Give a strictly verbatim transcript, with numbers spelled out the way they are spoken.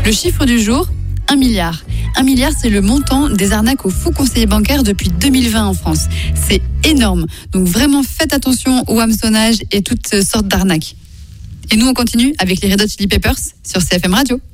Le chiffre du jour, un milliard. Un milliard, c'est le montant des arnaques aux faux conseillers bancaires depuis deux mille vingt en France. C'est énorme. Donc vraiment, faites attention au hameçonnage et toutes sortes d'arnaques. Et nous, on continue avec les Red Hot Chili Peppers sur C F M Radio.